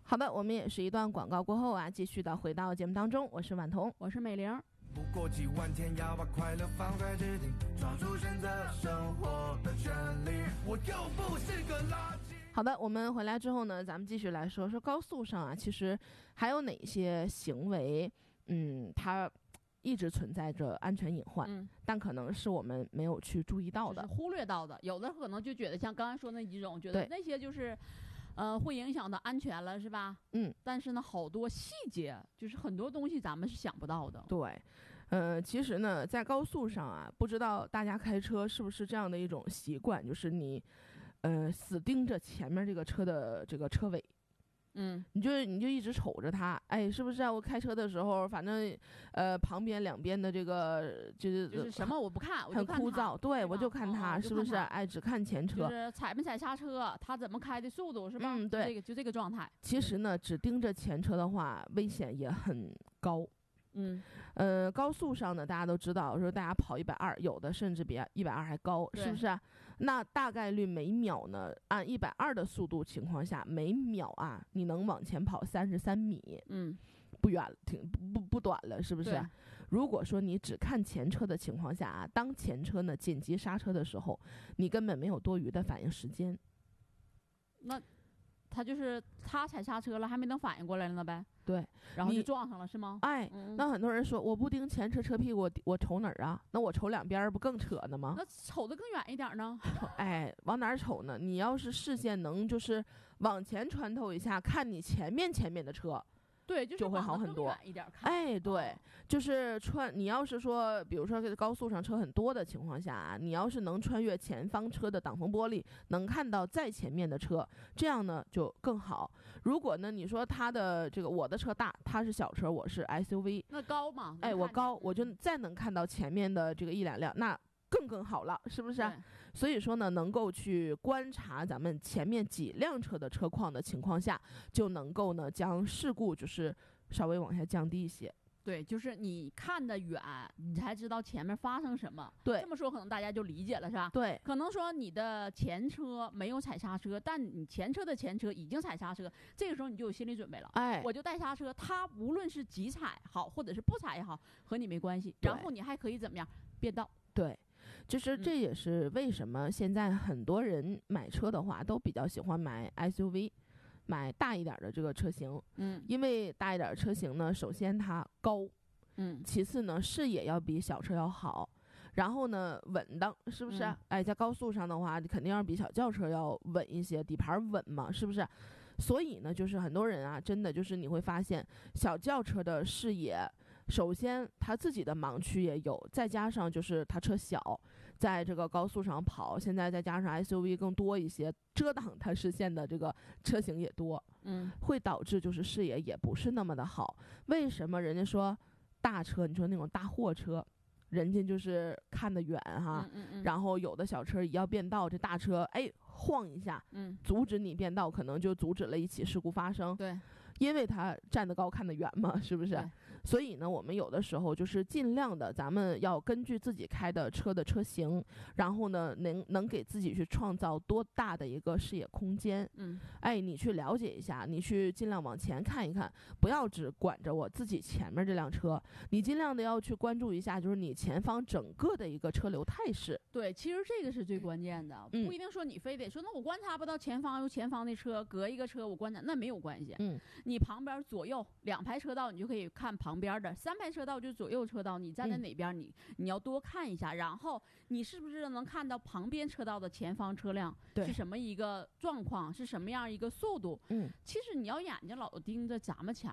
好的，我们也是一段广告过后啊，继续的回到节目当中，我是婉彤， 我是美玲。 不过几万天，要把快乐放在指定，抓住选择生活的权利。我又不是个垃圾。 好的，我们回来之后呢，咱们继续来说说高速上啊，其实还有哪些行为，它一直存在着安全隐患，但可能是我们没有去注意到的， 就是忽略到的。有的可能就觉得像刚才说那几种，觉得那些就是会影响到安全了，是吧？但是呢，好多细节，就是很多东西咱们是想不到的。 对，其实呢，在高速上啊，不知道大家开车是不是这样的一种习惯，就是你，死盯着前面这个车的这个车尾。你就一直瞅着它，哎，是不是啊？我开车的时候，反正旁边两边的这个就是什么我不看， 很枯燥，对，我就看它，是不是？哎，只看前车， 就是踩没踩刹车，它怎么开的速度，是吧？ 对， 就这个状态。 其实呢，只盯着前车的话，危险也很高。高速上呢，大家都知道，说大家跑120，有的甚至比120还高，是不是啊？那大概率每秒呢，按120的速度情况下，每秒啊，你能往前跑33米，不远了，不短了，是不是？如果说你只看前车的情况下啊，当前车呢紧急刹车的时候，你根本没有多余的反应时间。 那他就是他踩刹车了，还没等反应过来呢呗。 对， 然后就撞上了是吗？ 那很多人说我不盯前车车屁股，我瞅哪儿啊？那我瞅两边不更扯呢吗？ 那瞅得更远一点呢？ 往哪儿瞅呢？你要是视线能就是往前穿透一下，看你前面的车。 对， 就会好很多。对，就是你要是说，比如说高速上车很多的情况下啊，你要是能穿越前方车的挡风玻璃，能看到在前面的车，这样呢就更好。如果呢，你说他的这个我的车大，他是小车，我是 SUV， 那高嘛？ 我高，我就再能看到前面的这个一两辆，那更好了，是不是？所以说呢，能够去观察咱们前面几辆车的车况的情况下，就能够呢将事故就是稍微往下降低一些。 对，就是你看得远，你才知道前面发生什么。 对， 这么说可能大家就理解了，是吧？ 对， 可能说你的前车没有踩刹车，但你前车的前车已经踩刹车，这个时候你就有心理准备了。我就带刹车，它无论是急踩好，或者是不踩也好，和你没关系。然后你还可以怎么样？变道。 对。就是这也是为什么现在很多人买车的话都比较喜欢买 SUV， 买大一点的这个车型。因为大一点的车型呢，首先它高，其次呢视野要比小车要好，然后呢稳当，是不是？在高速上的话，你肯定要比小轿车要稳一些，底盘稳嘛，是不是？所以呢，就是很多人啊，真的就是你会发现小轿车的视野，首先他自己的盲区也有，再加上就是他车小，在这个高速上跑，现在再加上 SUV 更多一些，遮挡它视线的这个车型也多，会导致就是视野也不是那么的好。为什么人家说大车，你说那种大货车，人家就是看得远哈，然后有的小车要变道，这大车晃一下，阻止你变道，可能就阻止了一起事故发生。 对， 因为它站得高看得远嘛，是不是？所以呢，我们有的时候就是尽量的，咱们要根据自己开的车的车型，然后呢，能给自己去创造多大的一个视野空间。你去了解一下，你去尽量往前看一看，不要只管着我自己前面这辆车，你尽量的要去关注一下，就是你前方整个的一个车流态势。 对，其实这个是最关键的，不一定说你非得说那我观察不到前方，有前方的车隔一个车我观察，那没有关系。你旁边左右2排车道，你就可以看旁边的；3排车道就左右车道，你站在哪边，你要多看一下。然后你是不是能看到旁边车道的前方车辆是什么一个状况，是什么样一个速度？其实你要眼睛老盯着咱们前